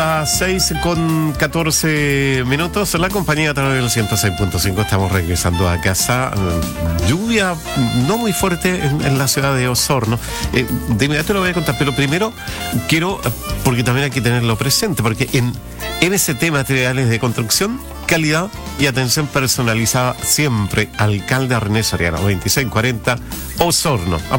las 6:14, la compañía a través del 106.5. Estamos regresando a casa. Lluvia no muy fuerte en la ciudad de Osorno. De inmediato lo voy a contar, pero primero quiero, porque también hay que tenerlo presente, porque en MST Materiales de Construcción, calidad y atención personalizada siempre. Alcalde Arnés Soriano, 2640 Osorno.